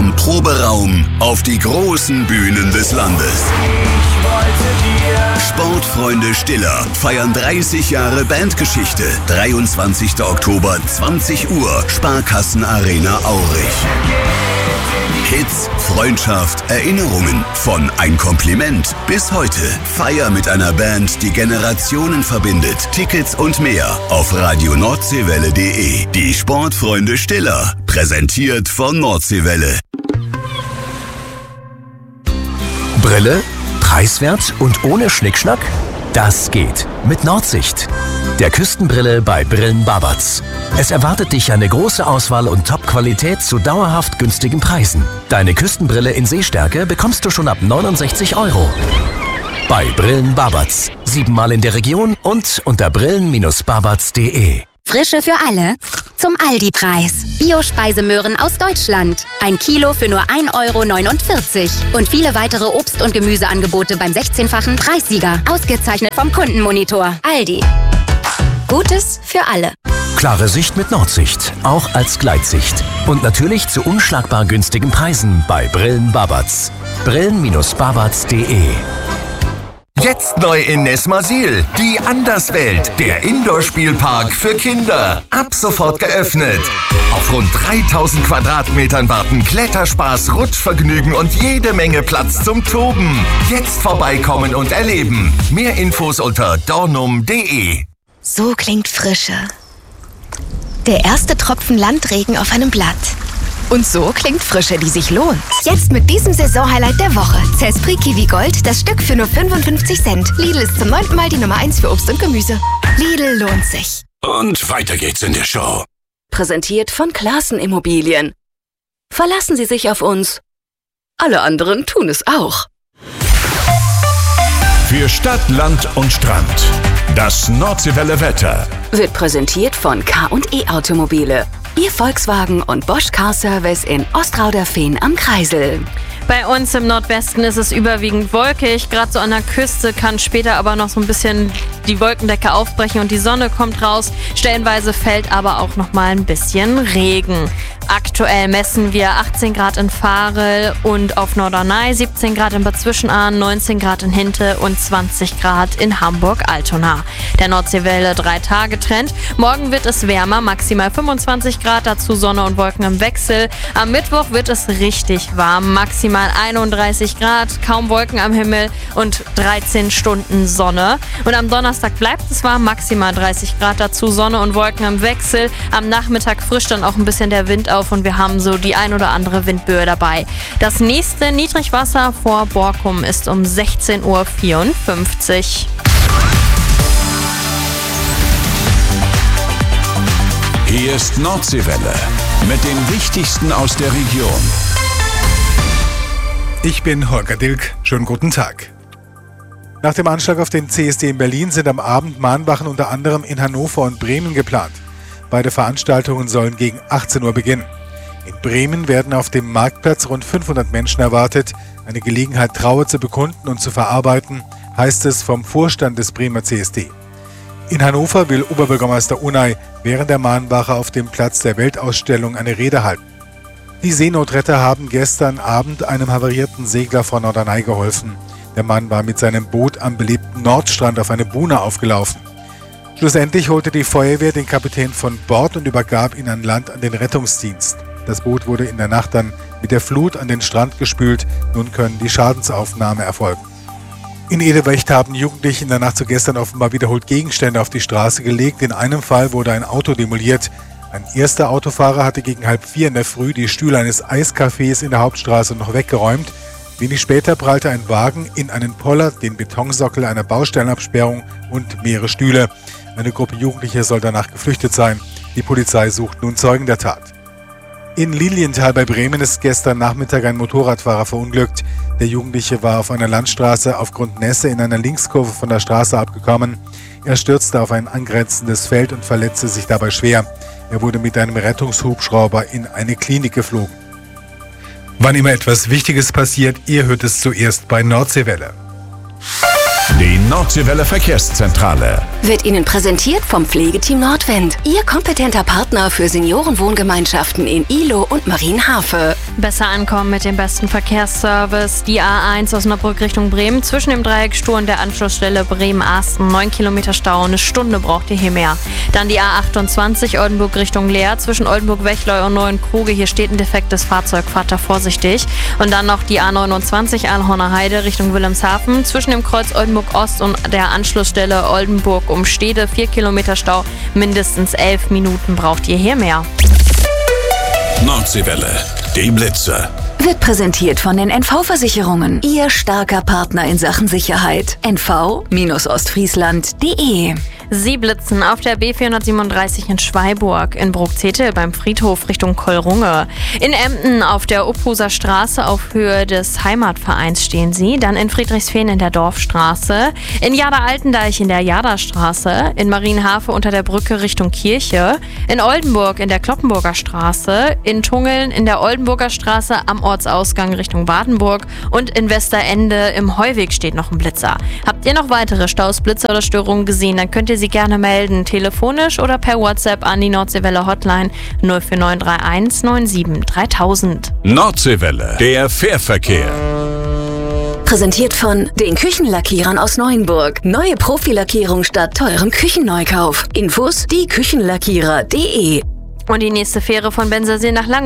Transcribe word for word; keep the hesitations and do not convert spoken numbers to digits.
vom Proberaum auf die großen Bühnen des Landes. Sportfreunde Stiller feiern dreißig Jahre Bandgeschichte. dreiundzwanzigster Oktober, zwanzig Uhr, Sparkassenarena Aurich. Hits, Freundschaft, Erinnerungen, von Ein Kompliment bis heute. Feier mit einer Band, die Generationen verbindet. Tickets und mehr auf radio nordseewelle punkt de. Die Sportfreunde Stiller, präsentiert von Nordseewelle. Brille? Preiswert und ohne Schnickschnack? Das geht mit Nordsicht. Der Küstenbrille bei Brillen Babatz. Es erwartet dich eine große Auswahl und Top-Qualität zu dauerhaft günstigen Preisen. Deine Küstenbrille in Sehstärke bekommst du schon ab neunundsechzig Euro. Bei Brillen Babatz. Siebenmal in der Region und unter brillen babatz punkt de. Frische für alle zum Aldi-Preis. Bio-Speisemöhren aus Deutschland. Ein Kilo für nur ein Euro neunundvierzig. Und viele weitere Obst- und Gemüseangebote beim sechzehnfachen Preissieger. Ausgezeichnet vom Kundenmonitor. Aldi. Gutes für alle. Klare Sicht mit Nordsicht, auch als Gleitsicht. Und natürlich zu unschlagbar günstigen Preisen bei Brillen Babatz. brillen babatz punkt de. Jetzt neu in Nesmasil, die Anderswelt, der Indoor-Spielpark für Kinder. Ab sofort geöffnet. Auf rund dreitausend Quadratmetern warten Kletterspaß, Rutschvergnügen und jede Menge Platz zum Toben. Jetzt vorbeikommen und erleben. Mehr Infos unter dornum punkt de. So klingt Frische. Der erste Tropfen Landregen auf einem Blatt. Und so klingt Frische, die sich lohnt. Jetzt mit diesem Saisonhighlight der Woche. Zespri Kiwi Gold, das Stück für nur fünfundfünfzig Cent. Lidl ist zum neunten Mal die Nummer eins für Obst und Gemüse. Lidl lohnt sich. Und weiter geht's in der Show. Präsentiert von Classen Immobilien. Verlassen Sie sich auf uns. Alle anderen tun es auch. Für Stadt, Land und Strand. Das Nordseewelle Wetter. Wird präsentiert von K und E Automobile. Ihr Volkswagen und Bosch Car Service in Ostrauderfehn am Kreisel. Bei uns im Nordwesten ist es überwiegend wolkig. Gerade so an der Küste kann später aber noch so ein bisschen die Wolkendecke aufbrechen und die Sonne kommt raus. Stellenweise fällt aber auch noch mal ein bisschen Regen. Aktuell messen wir achtzehn Grad in Varel und auf Norderney, siebzehn Grad in Bad Zwischenahn, neunzehn Grad in Hinte und zwanzig Grad in Hamburg-Altona. Der Nordseewelle drei Tage Trend. Morgen wird es wärmer, maximal fünfundzwanzig Grad, dazu Sonne und Wolken im Wechsel. Am Mittwoch wird es richtig warm, maximal einunddreißig Grad, kaum Wolken am Himmel und dreizehn Stunden Sonne. Und am Donnerstag bleibt es warm, maximal dreißig Grad, dazu Sonne und Wolken im Wechsel. Am Nachmittag frischt dann auch ein bisschen der Wind auf und wir haben so die ein oder andere Windböe dabei. Das nächste Niedrigwasser vor Borkum ist um sechzehn Uhr vierundfünfzig. Hier ist Nordseewelle mit dem Wichtigsten aus der Region. Ich bin Holger Dilk. Schönen guten Tag. Nach dem Anschlag auf den C S D in Berlin sind am Abend Mahnwachen unter anderem in Hannover und Bremen geplant. Beide Veranstaltungen sollen gegen achtzehn Uhr beginnen. In Bremen werden auf dem Marktplatz rund fünfhundert Menschen erwartet. Eine Gelegenheit, Trauer zu bekunden und zu verarbeiten, heißt es vom Vorstand des Bremer C S D. In Hannover will Oberbürgermeister Unai während der Mahnwache auf dem Platz der Weltausstellung eine Rede halten. Die Seenotretter haben gestern Abend einem havarierten Segler vor Norderney geholfen. Der Mann war mit seinem Boot am belebten Nordstrand auf eine Buhne aufgelaufen. Schlussendlich holte die Feuerwehr den Kapitän von Bord und übergab ihn an Land an den Rettungsdienst. Das Boot wurde in der Nacht dann mit der Flut an den Strand gespült. Nun können die Schadensaufnahme erfolgen. In Edewecht haben Jugendliche in der Nacht zu gestern offenbar wiederholt Gegenstände auf die Straße gelegt. In einem Fall wurde ein Auto demoliert. Ein erster Autofahrer hatte gegen halb vier in der Früh die Stühle eines Eiscafés in der Hauptstraße noch weggeräumt. Wenig später prallte ein Wagen in einen Pollard, den Betonsockel einer Baustellenabsperrung und mehrere Stühle. Eine Gruppe Jugendlicher soll danach geflüchtet sein. Die Polizei sucht nun Zeugen der Tat. In Lilienthal bei Bremen ist gestern Nachmittag ein Motorradfahrer verunglückt. Der Jugendliche war auf einer Landstraße aufgrund Nässe in einer Linkskurve von der Straße abgekommen. Er stürzte auf ein angrenzendes Feld und verletzte sich dabei schwer. Er wurde mit einem Rettungshubschrauber in eine Klinik geflogen. Wann immer etwas Wichtiges passiert, ihr hört es zuerst bei Nordseewelle. Die Nordseewelle Verkehrszentrale wird Ihnen präsentiert vom Pflegeteam Nordwind. Ihr kompetenter Partner für Seniorenwohngemeinschaften in Ihlow und Marienhafe. Besser ankommen mit dem besten Verkehrsservice. Die A eins Osnabrück Richtung Bremen. Zwischen dem Dreieck Stur und der Anschlussstelle Bremen-Asten. neun Kilometer Stau. Eine Stunde braucht ihr hier mehr. Dann die A achtundzwanzig Oldenburg Richtung Leer. Zwischen Oldenburg-Wechleu und Neuenkruge. Hier steht ein defektes Fahrzeug. Fahrt da vorsichtig. Und dann noch die A neunundzwanzig Aalhorner Heide Richtung Wilhelmshaven. Zwischen dem Kreuz Oldenburg Ost und der Anschlussstelle Oldenburg um Stede. vier Kilometer Stau. Mindestens elf Minuten braucht ihr hier mehr. Nordseewelle. Die Blitzer. Wird präsentiert von den N V-Versicherungen. Ihr starker Partner in Sachen Sicherheit. n v Ostfriesland punkt de. Sie blitzen auf der B vierhundertsiebenunddreißig in Schweiburg, in Bruckzete beim Friedhof Richtung Kolrunge. In Emden auf der Uphuser Straße auf Höhe des Heimatvereins stehen Sie. Dann in Friedrichsfehn in der Dorfstraße. In Jada-Altendeich in der Jada-Straße. In Marienhafe unter der Brücke Richtung Kirche. In Oldenburg in der Kloppenburger Straße. In Tungeln in der Oldenburger Straße am Ortsausgang Richtung Badenburg. Und in Westerende im Heuweg steht noch ein Blitzer. Habt ihr noch weitere Staus, Blitzer oder Störungen gesehen, dann könnt ihr Sie gerne melden, telefonisch oder per WhatsApp an die Nordseewelle Hotline null vier neun drei eins neun sieben dreitausend. Nordseewelle, der Fährverkehr. Präsentiert von den Küchenlackierern aus Neuenburg. Neue Profilackierung statt teurem Küchenneukauf. Infos die Küchenlackierer punkt de. Und die nächste Fähre von Bensersee nach Langen